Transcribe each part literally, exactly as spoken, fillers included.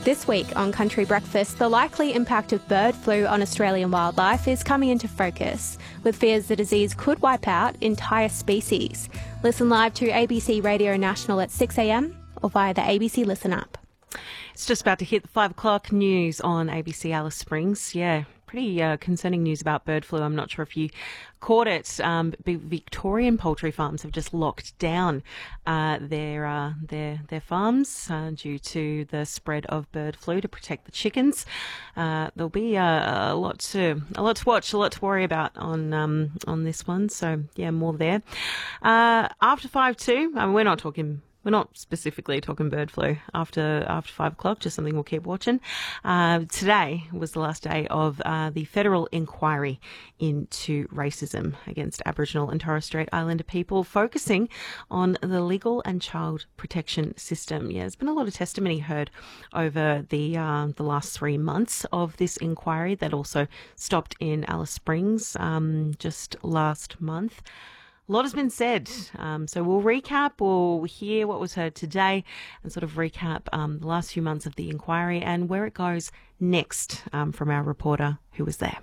This week on Country Breakfast, the likely impact of bird flu on Australian wildlife is coming into focus, with fears the disease could wipe out entire species. Listen live to A B C Radio National at six a m or via the A B C Listen app. It's just about to hit the five o'clock news on A B C Alice Springs. Yeah, pretty uh, concerning news about bird flu. I'm not sure if you caught it. Um, Victorian poultry farms have just locked down uh, their uh, their their farms uh, due to the spread of bird flu to protect the chickens. Uh, there'll be uh, a lot to a lot to watch, a lot to worry about on um, on this one. So yeah, more there. Uh, after five two, I mean, we're not talking. We're not specifically talking bird flu after after five o'clock, just something we'll keep watching. Uh, today was the last day of uh, the federal inquiry into racism against Aboriginal and Torres Strait Islander people, focusing on the legal and child protection system. Yeah, there's been a lot of testimony heard over the uh, the last three months of this inquiry that also stopped in Alice Springs um, just last month. A lot has been said, um, so we'll recap, we'll hear what was heard today and sort of recap um, the last few months of the inquiry and where it goes next um, from our reporter who was there.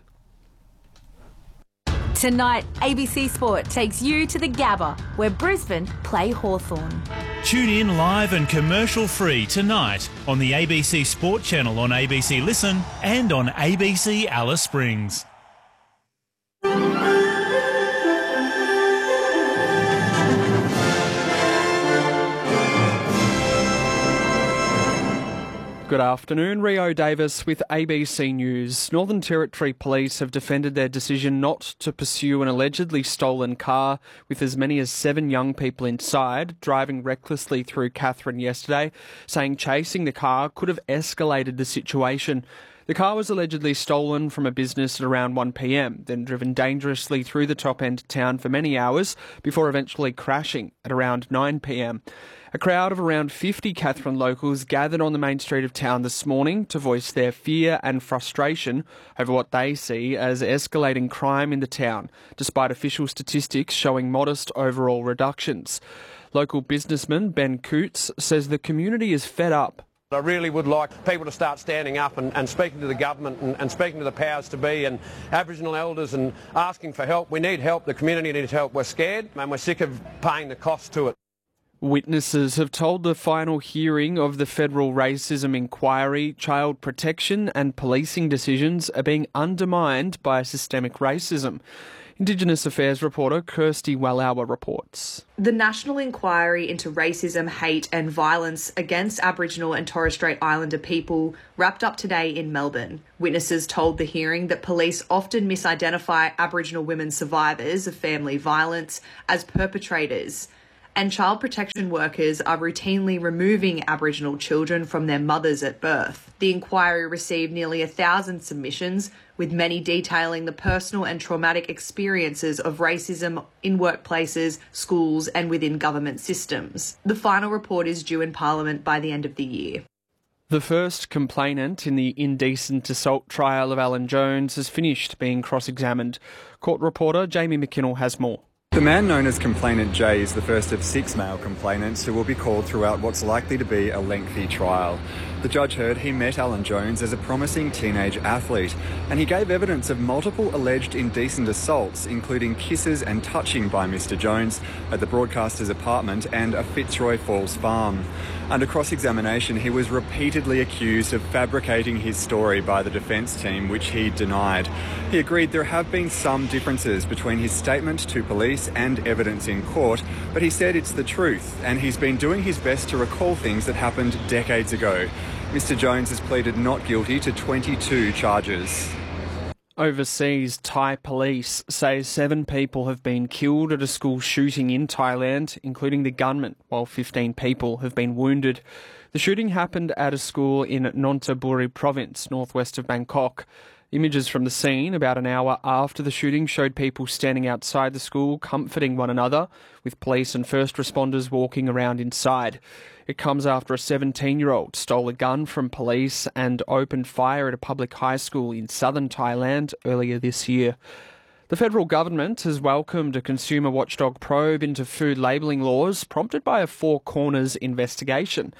Tonight, A B C Sport takes you to the Gabba, where Brisbane play Hawthorn. Tune in live and commercial free tonight on the A B C Sport channel on A B C Listen and on A B C Alice Springs. Good afternoon, Rio Davis with A B C News. Northern Territory Police have defended their decision not to pursue an allegedly stolen car with as many as seven young people inside, driving recklessly through Katherine yesterday, saying chasing the car could have escalated the situation. The car was allegedly stolen from a business at around one p m, then driven dangerously through the top end of town for many hours before eventually crashing at around nine p m. A crowd of around fifty Katherine locals gathered on the main street of town this morning to voice their fear and frustration over what they see as escalating crime in the town, despite official statistics showing modest overall reductions. Local businessman Ben Coots says the community is fed up. I really would like people to start standing up and, and speaking to the government and, and speaking to the powers to be and Aboriginal elders and asking for help. We need help. The community needs help. We're scared and we're sick of paying the cost to it. Witnesses have told the final hearing of the federal racism inquiry child protection and policing decisions are being undermined by systemic racism. Indigenous Affairs reporter Kirsty Wallauer reports. The National Inquiry into Racism, Hate and Violence against Aboriginal and Torres Strait Islander people wrapped up today in Melbourne. Witnesses told the hearing that police often misidentify Aboriginal women survivors of family violence as perpetrators, and child protection workers are routinely removing Aboriginal children from their mothers at birth. The inquiry received nearly a thousand submissions, with many detailing the personal and traumatic experiences of racism in workplaces, schools and within government systems. The final report is due in Parliament by the end of the year. The first complainant in the indecent assault trial of Alan Jones has finished being cross-examined. Court reporter Jamie McKinnell has more. The man known as Complainant J is the first of six male complainants who will be called throughout what's likely to be a lengthy trial. The judge heard he met Alan Jones as a promising teenage athlete, and he gave evidence of multiple alleged indecent assaults, including kisses and touching by Mister Jones at the broadcaster's apartment and a Fitzroy Falls farm. Under cross-examination, he was repeatedly accused of fabricating his story by the defence team, which he denied. He agreed there have been some differences between his statement to police and evidence in court, but he said it's the truth, and he's been doing his best to recall things that happened decades ago. Mister Jones has pleaded not guilty to twenty-two charges. Overseas, Thai police say seven people have been killed at a school shooting in Thailand, including the gunman, while fifteen people have been wounded. The shooting happened at a school in Nonthaburi province, northwest of Bangkok. Images from the scene about an hour after the shooting showed people standing outside the school comforting one another, with police and first responders walking around inside. It comes after a seventeen-year-old stole a gun from police and opened fire at a public high school in southern Thailand earlier this year. The federal government has welcomed a consumer watchdog probe into food labelling laws prompted by a Four Corners investigation.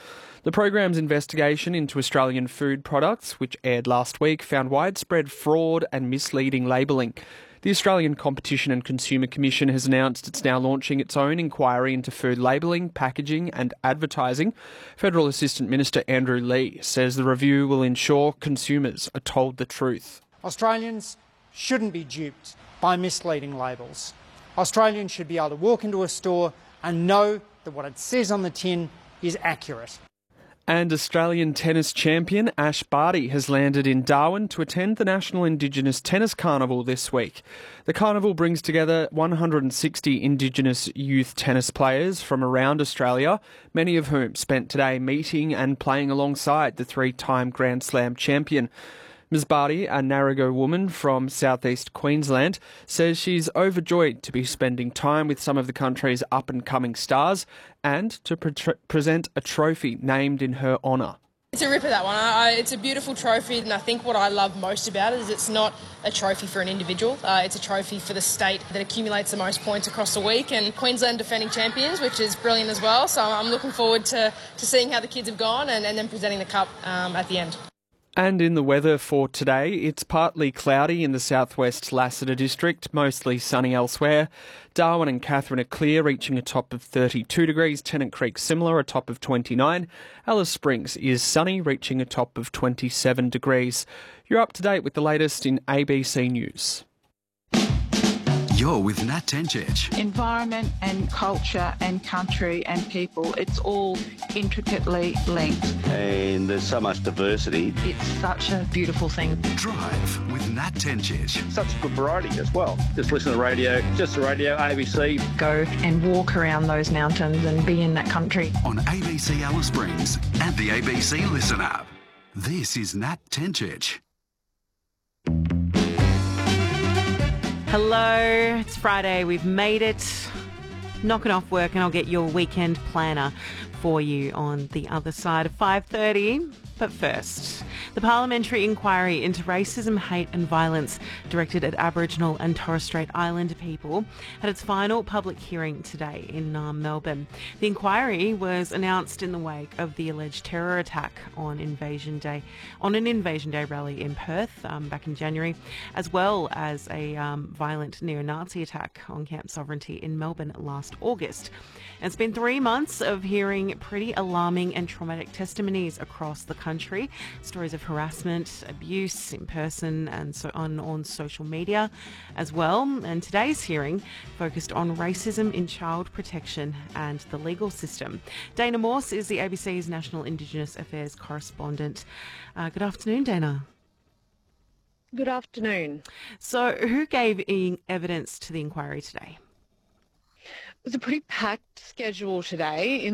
The program's investigation into Australian food products, which aired last week, found widespread fraud and misleading labelling. The Australian Competition and Consumer Commission has announced it's now launching its own inquiry into food labelling, packaging and advertising. Federal Assistant Minister Andrew Leigh says the review will ensure consumers are told the truth. Australians shouldn't be duped by misleading labels. Australians should be able to walk into a store and know that what it says on the tin is accurate. And Australian tennis champion Ash Barty has landed in Darwin to attend the National Indigenous Tennis Carnival this week. The carnival brings together one hundred sixty Indigenous youth tennis players from around Australia, many of whom spent today meeting and playing alongside the three-time Grand Slam champion. Miz Barty, a Narragansett woman from southeast Queensland, says she's overjoyed to be spending time with some of the country's up-and-coming stars and to pre- present a trophy named in her honour. It's a ripper, that one. I, I, it's a beautiful trophy, and I think what I love most about it is it's not a trophy for an individual. Uh, it's a trophy for the state that accumulates the most points across the week, and Queensland defending champions, which is brilliant as well. So I'm looking forward to, to seeing how the kids have gone and, and then presenting the cup um, at the end. And in the weather for today, it's partly cloudy in the southwest Lassiter district, mostly sunny elsewhere. Darwin and Katherine are clear, reaching a top of thirty-two degrees. Tennant Creek similar, a top of twenty-nine. Alice Springs is sunny, reaching a top of twenty-seven degrees. You're up to date with the latest in A B C News. You're with Nat Tencic. Environment and culture and country and people, it's all intricately linked. And there's so much diversity. It's such a beautiful thing. Drive with Nat Tencic. Such good variety as well. Just listen to the radio, just the radio, A B C. Go and walk around those mountains and be in that country. On A B C Alice Springs and the A B C Listen app. This is Nat Tencic. Hello, it's Friday. We've made it. Knocking off work and I'll get your weekend planner for you on the other side of five thirty. But first, the parliamentary inquiry into racism, hate and violence directed at Aboriginal and Torres Strait Islander people had its final public hearing today in um, Melbourne. The inquiry was announced in the wake of the alleged terror attack on Invasion Day, on an Invasion Day rally in Perth um, back in January, as well as a um, violent neo-Nazi attack on Camp Sovereignty in Melbourne last August. And it's been three months of hearing pretty alarming and traumatic testimonies across the country, stories of harassment, abuse in person and so on on social media as well. And today's hearing focused on racism in child protection and the legal system. Dana Morse is the A B C's National Indigenous Affairs correspondent. Uh, good afternoon, Dana. Good afternoon. So who gave evidence to the inquiry today? It was a pretty packed schedule today. In